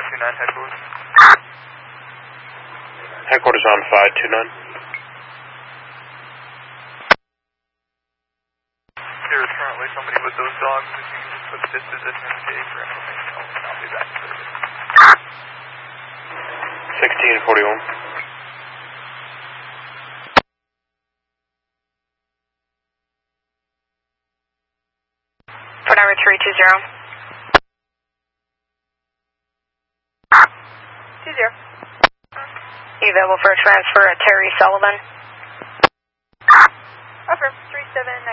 headquarters. Headquarters on 529. There is currently somebody with those dogs. If you can just put disposition in the gate for information, I'll be back to service. 1641. For number 320. 20. You available for a transfer at Terry Sullivan? Affirm, 37.